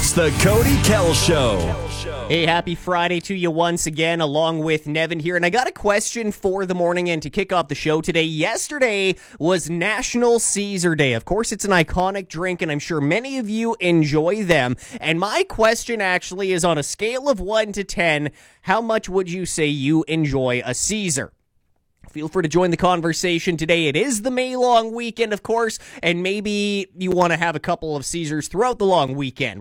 It's the Cody Kell Show. Hey, happy Friday to you once again, along with Nevin here. And I got a question for the morning and to kick off the show today. Yesterday was National Caesar Day. Of course, it's an iconic drink, and I'm sure many of you enjoy them. And my question actually is on a scale of 1 to 10, how much would you say you enjoy a Caesar? Feel free to join the conversation today. It is the May long weekend, of course, and maybe you want to have a couple of Caesars throughout the long weekend.